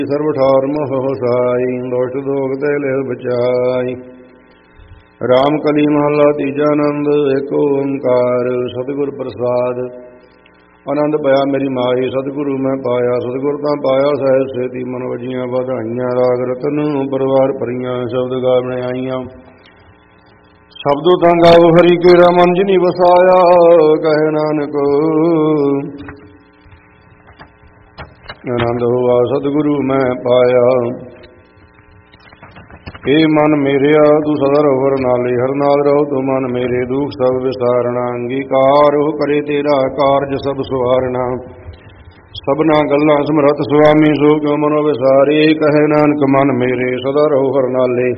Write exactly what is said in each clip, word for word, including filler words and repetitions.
ਸਰਬ ਠਾਰ ਮੋਹ ਸਾਈ, ਦੁਸ਼ਟ ਦੋਖ ਤੇ ਲਿਵ ਬਚਾਈ। ਰਾਮ ਕਲੀ ਮਹੱਲਾ ਤੀਜਾ। ਆਨੰਦ ਏਕ ਓੰਕਾਰ ਸਤਿਗੁਰ ਪ੍ਰਸਾਦ। ਆਨੰਦ ਪਿਆ ਮੇਰੀ ਮਾਈ, ਸਤਿਗੁਰੂ ਮੈਂ ਪਾਇਆ। ਸਤਿਗੁਰ ਤਾਂ ਪਾਇਆ ਸਹਿਜ ਸੇਤੀ, ਮਨ ਵਜੀਆਂ ਵਧਾਈਆਂ। ਰਾਗ ਰਤਨ ਪਰਿਵਾਰ ਭਰੀਆਂ, ਸ਼ਬਦ ਗਾਵਣ ਆਈਆਂ। ਸ਼ਬਦੋ ਤਾਂ ਗਾਵ ਹਰੀ ਕੇਰਾ, ਮਨ ਜਿਨੀ ਵਸਾਇਆ। ਕਹੇ ਨਾਨਕ ਆਨੰਦ ਹੋਆ ਸਤਿਗੁਰੂ ਮੈਂ ਪਾਇਆ। ਏ ਮਨ ਮੇਰਿਆ ਤੂੰ ਸਦਾ ਰਹੋ ਹਰ ਨਾਲੇ, ਹਰ ਨਾਲ ਰਹੋ ਤੂੰ ਮਨ ਮੇਰੇ। ਦੁਖ ਸਭ ਵਿਸਾਰਣਾ, ਅੰਗੀਕਾਰ ਉਹ ਕਰੇ ਤੇਰਾ ਕਾਰਜ ਸਭ ਸਵਾਰਣਾ। ਸਭਨਾ ਗੱਲਾਂ ਸਮਰੱਥ ਸੁਆਮੀ, ਸੋ ਕਿਉ ਮਨੋ ਵਿਸਾਰੇ। ਕਹੇ ਨਾਨਕ ਮਨ ਮੇਰੇ ਸਦਾ ਰਹੋ ਹਰ ਨਾਲੇ।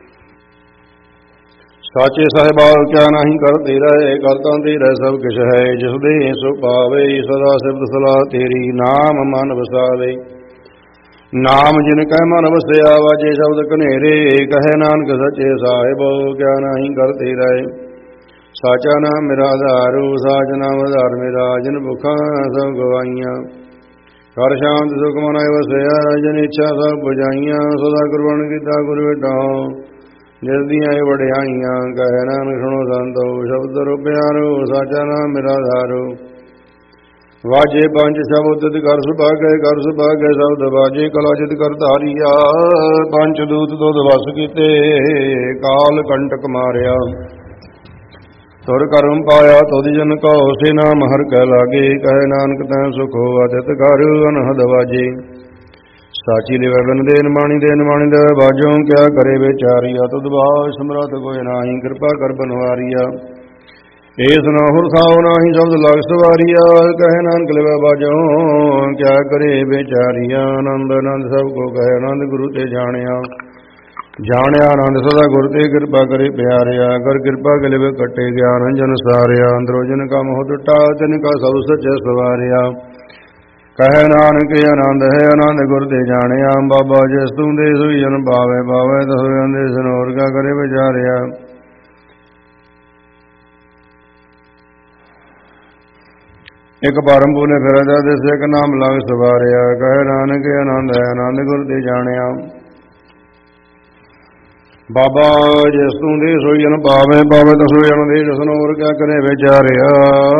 ਸਾਚੇ ਸਾਹਿਬਾਲ ਕਿਆ ਨਾਹੀ ਕਰਤੇ ਰਹੇ, ਕਰਤਾ ਤੇਰਾ ਸਭ ਕਿਛ ਹੈ। ਜਿਸ ਦੇ ਸੋ ਪਾਵੇ, ਸਦਾ ਸਿਫਤ ਸਲਾਹ ਤੇਰੀ, ਨਾਮ ਮਨ ਵਸਾਵੇ। ਨਾਮ ਜਿਨ ਕਹਿ ਮਨ ਵਸਿਆ, ਵਾਜੇ ਸ਼ਬਦ ਕਨੇਰੇ। ਕਹੇ ਨਾਨਕ ਸੱਚੇ ਸਾਹਿਬ ਕਿਆ ਨਾਹੀ ਕਰਤੇ ਰਹੇ। ਸਾਚਾ ਨਾਮ ਮੇਰਾ ਆਧਾਰੂ, ਸਾਚ ਨਾਮ ਆਧਾਰ ਮੇਰਾ। ਜਿਨ ਭੁੱਖਾਂ ਸਭ ਗਵਾਈਆਂ, ਹਰ ਸ਼ਾਂਤ ਸੁਖ ਮਨ ਵਸਿਆ। ਜਿਨ ਇੱਛਾ ਸਭ ਬੁਝਾਈਆਂ, ਸਦਾ ਕੁਰਬਾਨ ਕੀਤਾ ਗੁਰ ਵਿਟਾਓ। ਜਿਸ ਦੀਆਂ ਵਡਿਆਈਆਂ, ਕਹੇ ਨਾਨਕ ਸੁਣੋ ਸੰਤੋ। ਸ਼ਬਦ ਰੋ ਪਿਆਰੋ, ਸਾਚਾ ਨਾਮ ਮੇਰਾ ਆਧਾਰੂ। ਵਾਜੇ ਪੰਜ ਸ਼ਬਦ ਤਿਤ ਕਰ ਸੁਭਾਗੈ, ਕਰ ਸੁਭਾਗੈ ਸ਼ਬਦ ਵਾਜੇ। ਕਲਾ ਜਿਤ ਕਰ ਧਾਰੀਆ, ਪੰਚ ਦੂਤ ਤੁਧ ਵਸ ਕੀਤੇ। ਕਾਲ ਕੰਟਕ ਮਾਰਿਆ, ਸੁਰ ਕਰਮ ਪਾਇਆ। ਤੁਧ ਜਨ ਕਉ ਸੇ ਨਾਮ ਹਰਿ ਕੈ ਲਾਗੇ। ਕਹੇ ਨਾਨਕ ਤੈ ਸੁਖ ਹੋਆ, ਤਿਤ ਕਰ ਅਨਹਦ ਵਾਜੇ। ਸਾਚੀ ਲਿਵੈ ਬਿਨ ਦੇਨ ਮਾਣੀ, ਦੇਨ ਮਾਣੀ ਦੇ ਬਾਜੋਂ। ਕਿਆ ਕਰੇ ਵਿਚਾਰੀਆ, ਤੁਧ ਬਾਝ ਸਮਰੱਥ ਕੋਈ ਨਾਹੀ। ਕਿਰਪਾ ਕਰ ਬਨਵਾਰੀਆ, ਏਸ ਨਾ ਹੁਰ ਸਾਉ ਨਾਹੀ। ਸ਼ਬਦ ਲਗ ਸਵਾਰੀਆ, ਕਹੇ ਨਾਨਕ ਲਿਵੈ ਬਾਜੋਂ। ਕਿਆ ਕਰੇ ਵਿਚਾਰੀਆ, ਆਨੰਦ ਆਨੰਦ ਸਭ ਕੋ ਕਹੇ। ਆਨੰਦ ਗੁਰੂ ਤੇ ਜਾਣਿਆ, ਜਾਣਿਆ ਆਨੰਦ ਸਦਾ ਗੁਰ ਤੇ। ਕਿਰਪਾ ਕਰੇ ਪਿਆਰਿਆ, ਕਰ ਕਿਰਪਾ ਕੇ ਲਿਵੈ ਕੱਟੇ। ਗਿਆਨ ਅੰਜਨ ਸਾਰਿਆ, ਅੰਦਰੋ ਜਿਨ ਕਾ ਮੋਹ ਟੁੱਟਾ। ਤਿਨ ਕਾ ਸਭ ਸੱਚੇ ਸਵਾਰਿਆ। ਕਹੇ ਨਾਨਕ ਆਨੰਦ ਹੈ ਆਨੰਦ ਗੁਰ ਤੇ ਜਾਣਿਆ। ਬਾਬਾ ਜਿਸ ਤੂੰ ਦੇ ਸੋਈ ਜਨ ਪਾਵੇ, ਪਾਵੇ ਤਸ ਜਾਂਦੇ ਸਨੋਰ। ਕਾ ਕਰੇ ਵਿਚਾਰਿਆ, ਇੱਕ ਪਰਮ ਪੂਨੇ ਫਿਰਦਾ ਦਿਸ, ਇੱਕ ਨਾਮ ਲਗ ਸਵਾਰਿਆ। ਕਹੇ ਨਾਨਕ ਆਨੰਦ ਹੈ ਆਨੰਦ ਗੁਰ ਤੇ ਜਾਣਿਆ। ਬਾਬਾ ਜਿਸ ਤੂੰ ਦੇ ਸੋਈ ਜਨ ਪਾਵੇ, ਪਾਵੇ ਤਸ ਜਨ ਦੇ ਸਨੋਰ। ਕਾ ਕਰੇ ਵਿਚਾਰਿਆ,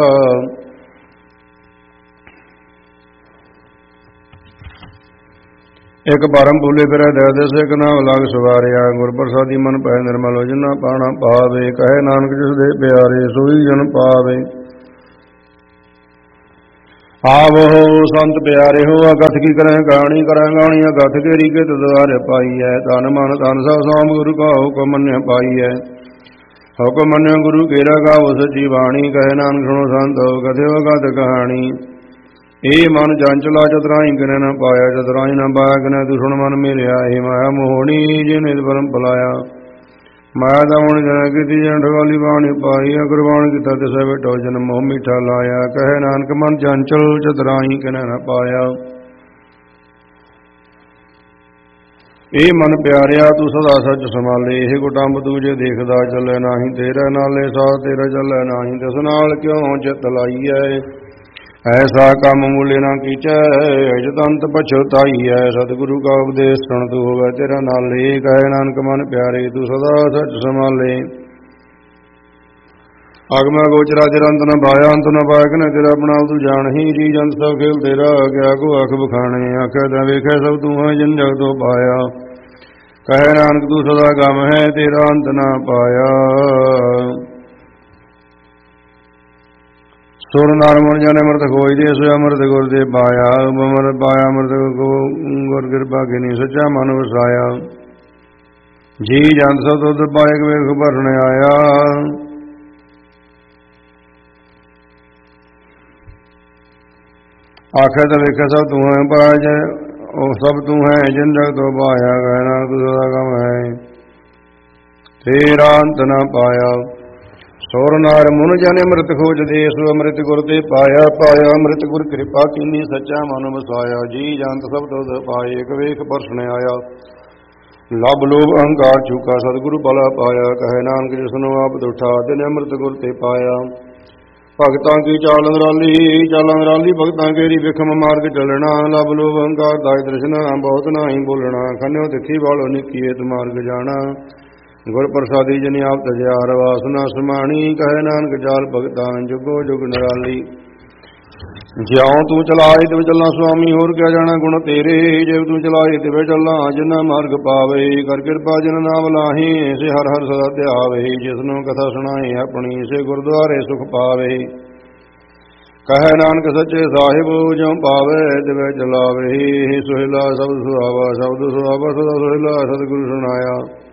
ਇੱਕ ਪਰਮ ਭੂਲੇ ਫਿਰੈ ਦੈ ਦਿਸ, ਇੱਕ ਨਾਮ ਲਗ ਸਵਾਰਿਆ। ਗੁਰ ਪ੍ਰਸਾਦੀ ਮਨ ਪੈ ਨਿਰਮਲ, ਜਿਨਾ ਪਾਣਾ ਪਾਵੇ। ਕਹੇ ਨਾਨਕ ਜਿਸ ਦੇ ਪਿਆਰੇ, ਸੋਈ ਜਨ ਪਾਵੇ। ਆਵੋ ਸੰਤ ਪਿਆਰੇ ਹੋ, ਅਗਥ ਕੀ ਕਰੈ ਗਾਣੀ। ਕਰੈ ਗਾਣੀ ਅਗਥ ਕੇਰੀ, ਕਿਤ ਦੁਆਰੇ ਪਾਈਐ। ਤਨ ਮਨ ਤਨ ਸਭ ਸੋਮ ਗੁਰੂ ਕਾ ਹੁਕਮ ਮੰਨਿਆ ਪਾਈਐ। ਹੁਕਮ ਮੰਨਿਆ ਗੁਰੂ ਕੇਰਾ, ਗਾਵੋ ਸੱਚੀ ਬਾਣੀ। ਕਹੇ ਨਾਨਕ ਸੁਣੋ ਸੰਤੋ, ਕਥਿਓ ਅਗਥ ਕਹਾਣੀ। ਏ ਮਨ ਚੰਚਲਾ, ਚਤੁਰਾਈ ਕਿਨੈ ਨ ਪਾਇਆ। ਚਤੁਰਾਈ ਨ ਪਾਇਆ ਕਿਨੈ, ਤੂੰ ਸੁਣ ਮਨ ਮੇਰਿਆ। ਏ ਮਾਇਆ ਮੋਹਣੀ, ਜਿਨੇ ਪਰਮ ਪਲਾਇਆ। ਮਾਇਆ ਦਾ ਹੁਣ ਜਨ ਕੀਤੀ, ਜਨ ਠਗਾਲੀ ਬਾਣੀ ਪਾਈ। ਕੁਰਬਾਨ ਕੀਤਾ ਤਿਸੈ ਵਿਟੋ, ਜਨ ਮੋਹ ਮਿੱਠਾ ਲਾਇਆ। ਕਹੇ ਨਾਨਕ ਮਨ ਚੰਚਲ, ਚਤੁਰਾਈ ਕਿਨੈ ਨ ਪਾਇਆ। ਏ ਮਨ ਪਿਆਰਿਆ, ਤੂੰ ਸਦਾ ਸੱਚ ਸੰਭਾਲੇ। ਇਹ ਕੁਟੰਬ ਤੂੰ ਜੇ ਦੇਖਦਾ ਚੱਲੇ ਨਾਹੀ। ਤੇਰੇ ਨਾਲੇ ਸਾਹ ਤੇਰਾ ਚੱਲੇ ਨਾਹੀ। ਤਿਸ ਨਾਲ ਕਿਉਂ ਚਿਤ ਲਾਈਐ, ਐਸਾ ਕੰਮ ਮੂਲੇ ਨਾ ਕੀਚੈ। ਜਤੰਤ ਪਛਤਾਈਐ, ਸਤਿਗੁਰੂ ਕਾ ਉਪਦੇਸ਼ ਸੁਣ ਤੂੰ ਹੋਵੇ ਤੇਰਾ ਨਾਲੇ। ਕਹੇ ਨਾਨਕ ਮਨ ਪਿਆਰੇ, ਤੂੰ ਸਦਾ ਸੱਚ ਸੰਭਾਲੇ। ਅਗਮੈ ਗੋਚਰਾ ਤੇਰਾ ਅੰਤ ਨ ਪਾਇਆ, ਅੰਤ ਨ ਪਾਇਆ ਕਿਨੈ ਤੇਰਾ ਆਪਣਾ। ਤੂੰ ਜਾਣਹੀ ਜੀ ਜੰਤ ਸਭ ਖੇਲ ਤੇਰਾ। ਕਿਆ ਕੋ ਅੱਖ ਬਖਾਣੇ, ਆਖੇ ਤਾਂ ਵੇਖੈ ਸਭ ਤੂੰ ਹੈ, ਜਿਨ ਜਗ ਤੋਂ ਪਾਇਆ। ਕਹੇ ਨਾਨਕ ਤੂੰ ਸਦਾ ਗਮ ਹੈ, ਤੇਰਾ ਅੰਤ ਨ ਪਾਇਆ। ਸੁਰ ਨਰ ਮਨ ਜਨ ਅੰਮ੍ਰਿਤ ਖੋਜ ਦੇ, ਸੋ ਅੰਮ੍ਰਿਤ ਗੁਰ ਦੇ ਪਾਇਆ। ਅੰਮ੍ਰਿਤ ਪਾਇਆ ਅੰਮ੍ਰਿਤ ਗੁਰ ਕਿਰਪਾ ਕੀਨੀ, ਸੱਚਾ ਮਨ ਵਸਾਇਆ। ਜੀ ਜੰਤ ਸਭ ਤੁਧ ਪਾਏ, ਵੇਖ ਭਰਨ ਆਇਆ। ਆਖੇ ਤਾਂ ਵੇਖੇ ਸਭ ਤੂੰ ਹੈ, ਪਾਇਆ ਉਹ ਸਭ ਤੂੰ ਹੈ, ਜਿਨ ਜਗ ਤੋਂ ਪਾਇਆ। ਕਹਿਣਾ ਤੂੰ ਸਦਾ ਗਮ ਹੈ, ਤੇਰਾ ਅੰਤ ਨ ਪਾਇਆ। ਸੁਰ ਨਰ ਮੁਨ ਜਨ ਅੰਮ੍ਰਿਤ ਖੋਜ ਦੇ, ਸੋ ਅੰਮ੍ਰਿਤ ਗੁਰ ਤੇ ਪਾਇਆ। ਪਾਇਆ ਅੰਮ੍ਰਿਤ ਗੁਰ ਕਿਰਪਾ ਕੀਨੀ, ਸੱਚਾ ਮਨ ਵਸਾਇਆ। ਜੀ ਜੰਤ ਸਭ ਤੁਧ ਪਾਏ, ਇੱਕ ਵੇਖ ਪਰਸਨ ਆਇਆ। ਲਬ ਲੋਭ ਅਹੰਕਾਰ ਚੂਕਾ, ਸਤਿਗੁਰੂ ਭਲਾ ਪਾਇਆ। ਕਹੇ ਨਾਨਕ ਜਿਸਨੂੰ ਆਪ ਦੁਠਾ, ਤਿਨ ਅੰਮ੍ਰਿਤ ਗੁਰ ਤੇ ਪਾਇਆ। ਭਗਤਾਂ ਕੀ ਚਾਲ ਨਿਰਾਲੀ, ਚਾਲਾਂ ਨਿਰਾਲੀ ਭਗਤਾਂ ਕੇਰੀ ਵਿਖਮ ਮਾਰਗ ਚੱਲਣਾ। ਲਬ ਲੋਭ ਅਹੰਕਾਰ ਦਾਇ ਦ੍ਰਿਸ਼ਨਾ, ਬਹੁਤ ਨਾਹੀ ਬੋਲਣਾ। ਖੰਨਿਓ ਤਿੱਥੀ ਵਾਲੋ ਨਿਕੀਏਤ ਮਾਰਗ ਜਾਣਾ। ਗੁਰ ਪ੍ਰਸਾਦੀ ਜਨ ਆਪ ਤਜਿਆਰ, ਵਾਸਨਾ ਸਮਾਣੀ। ਕਹੇ ਨਾਨਕ ਚਾਲ ਭਗਤਾਂ, ਜੁਗੋ ਜੁਗ ਨਿਰਾਲੀ। ਜਿਉ ਤੂੰ ਚਲਾਏ ਤਿਵੇਂ ਚੱਲਾਂ ਸੁਆਮੀ, ਹੋਰ ਕਿਆ ਜਾਣਾ ਗੁਣ ਤੇਰੇ। ਜਿਵ ਤੂੰ ਚਲਾਏ ਤਿਵੇਂ ਚੱਲਾਂ, ਜਿਨਾ ਮਾਰਗ ਪਾਵੇ। ਕਰ ਕਿਰਪਾ ਜਿਨ ਨਾਮ ਲਾਹੀ, ਸੇ ਹਰ ਹਰ ਸਦਾ ਧਿਆਵੇ। ਜਿਸਨੂੰ ਕਥਾ ਸੁਣਾਏ ਆਪਣੀ, ਸੇ ਗੁਰਦੁਆਰੇ ਸੁਖ ਪਾਵੇ। ਕਹੈ ਨਾਨਕ ਸੱਚੇ ਸਾਹਿਬ, ਜਿਉ ਪਾਵੇ ਤਿਵੇਂ ਚਲਾਵੇ। ਸੁਹੇਲਾ ਸ਼ਬਦ ਸੁਹਾਵਾ, ਸ਼ਬਦ ਸੁਹਾਵਾ ਸਦਾ ਸੁਹੇਲਾ। ਸਤਿਗੁਰੂ ਸੁਣਾਇਆ